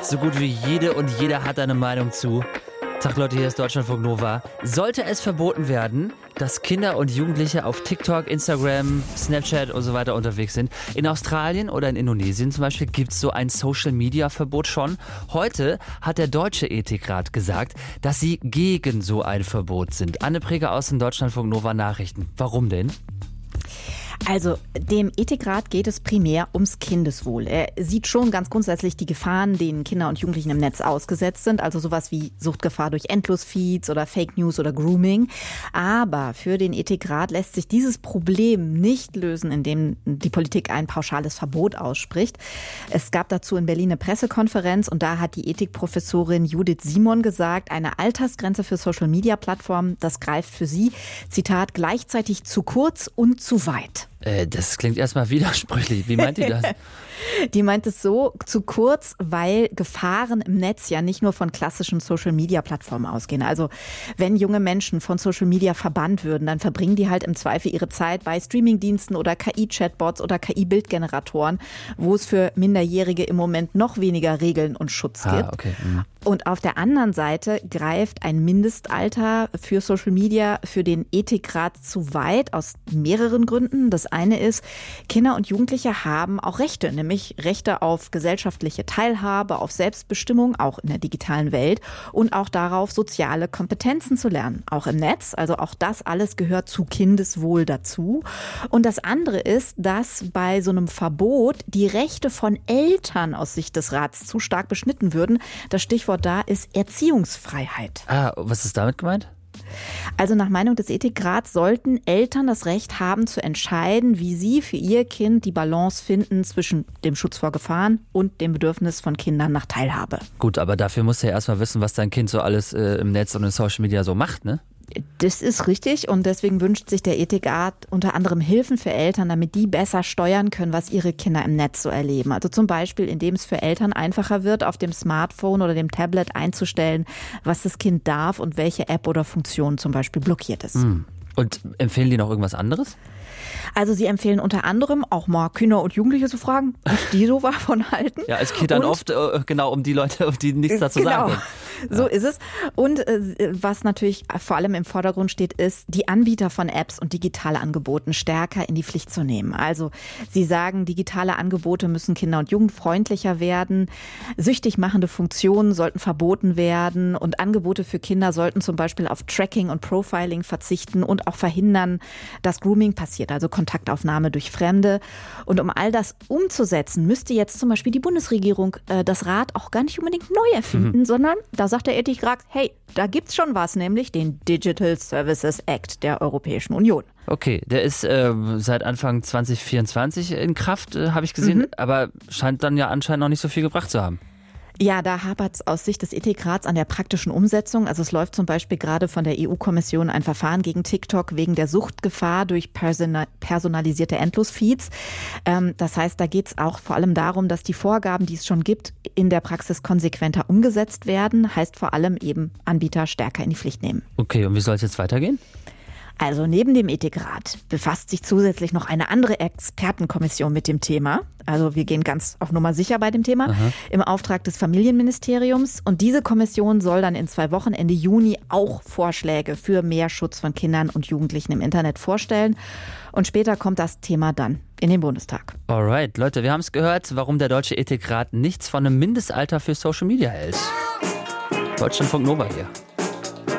So gut wie jede und jeder hat eine Meinung zu. Tag Leute, hier ist Deutschlandfunk Nova. Sollte es verboten werden, dass Kinder und Jugendliche auf TikTok, Instagram, Snapchat und so weiter unterwegs sind? In Australien oder in Indonesien zum Beispiel gibt es so ein Social-Media-Verbot schon. Heute hat der Deutsche Ethikrat gesagt, dass sie gegen so ein Verbot sind. Anne Preger aus den Deutschlandfunk Nova Nachrichten. Warum denn? Also dem Ethikrat geht es primär ums Kindeswohl. Er sieht schon ganz grundsätzlich die Gefahren, denen Kinder und Jugendlichen im Netz ausgesetzt sind. Also sowas wie Suchtgefahr durch Endlosfeeds oder Fake News oder Grooming. Aber für den Ethikrat lässt sich dieses Problem nicht lösen, indem die Politik ein pauschales Verbot ausspricht. Es gab dazu in Berlin eine Pressekonferenz und da hat die Ethikprofessorin Judith Simon gesagt, eine Altersgrenze für Social-Media-Plattformen, das greift für sie, Zitat, gleichzeitig zu kurz und zu weit. Das klingt erstmal widersprüchlich. Wie meint die das? Die meint es so, zu kurz, weil Gefahren im Netz ja nicht nur von klassischen Social-Media-Plattformen ausgehen. Also wenn junge Menschen von Social Media verbannt würden, dann verbringen die halt im Zweifel ihre Zeit bei Streamingdiensten oder KI-Chatbots oder KI-Bildgeneratoren, wo es für Minderjährige im Moment noch weniger Regeln und Schutz gibt. Okay. Und auf der anderen Seite greift ein Mindestalter für Social Media für den Ethikrat zu weit, aus mehreren Gründen. Das eine ist, Kinder und Jugendliche haben auch Rechte, nämlich Rechte auf gesellschaftliche Teilhabe, auf Selbstbestimmung, auch in der digitalen Welt und auch darauf, soziale Kompetenzen zu lernen, auch im Netz. Also auch das alles gehört zu Kindeswohl dazu. Und das andere ist, dass bei so einem Verbot die Rechte von Eltern aus Sicht des Rats zu stark beschnitten würden. Das Stichwort da ist Erziehungsfreiheit. Was ist damit gemeint? Also nach Meinung des Ethikrats sollten Eltern das Recht haben zu entscheiden, wie sie für ihr Kind die Balance finden zwischen dem Schutz vor Gefahren und dem Bedürfnis von Kindern nach Teilhabe. Gut, aber dafür musst du ja erstmal wissen, was dein Kind so alles im Netz und in Social Media so macht, ne? Das ist richtig und deswegen wünscht sich der Ethikrat unter anderem Hilfen für Eltern, damit die besser steuern können, was ihre Kinder im Netz so erleben. Also zum Beispiel, indem es für Eltern einfacher wird, auf dem Smartphone oder dem Tablet einzustellen, was das Kind darf und welche App oder Funktion zum Beispiel blockiert ist. Und empfehlen die noch irgendwas anderes? Also sie empfehlen unter anderem auch mal Kinder und Jugendliche zu fragen, was die so davon halten. Ja, es geht dann oft genau um die Leute, die nichts dazu sagen können. So ist es. Und was natürlich vor allem im Vordergrund steht, ist, die Anbieter von Apps und digitale Angeboten stärker in die Pflicht zu nehmen. Also sie sagen, digitale Angebote müssen kinder- und jugendfreundlicher werden. Süchtig machende Funktionen sollten verboten werden und Angebote für Kinder sollten zum Beispiel auf Tracking und Profiling verzichten und auch verhindern, dass Grooming passiert, also Kontaktaufnahme durch Fremde. Und um all das umzusetzen, müsste jetzt zum Beispiel die Bundesregierung das Rad auch gar nicht unbedingt neu erfinden, sondern da sagt der Ethikrat, hey, da gibt's schon was, nämlich den Digital Services Act der Europäischen Union. Okay, der ist seit Anfang 2024 in Kraft, habe ich gesehen, aber scheint dann ja anscheinend noch nicht so viel gebracht zu haben. Ja, da hapert es aus Sicht des Ethikrats an der praktischen Umsetzung. Also es läuft zum Beispiel gerade von der EU-Kommission ein Verfahren gegen TikTok wegen der Suchtgefahr durch personalisierte Endlosfeeds. Das heißt, da geht es auch vor allem darum, dass die Vorgaben, die es schon gibt, in der Praxis konsequenter umgesetzt werden. Heißt vor allem eben Anbieter stärker in die Pflicht nehmen. Okay, und wie soll es jetzt weitergehen? Also neben dem Ethikrat befasst sich zusätzlich noch eine andere Expertenkommission mit dem Thema. Also wir gehen ganz auf Nummer sicher bei dem Thema, im Auftrag des Familienministeriums. Und diese Kommission soll dann in 2 Wochen, Ende Juni, auch Vorschläge für mehr Schutz von Kindern und Jugendlichen im Internet vorstellen. Und später kommt das Thema dann in den Bundestag. Alright, Leute, wir haben es gehört, warum der Deutsche Ethikrat nichts von einem Mindestalter für Social Media hält. Deutschlandfunk Nova hier.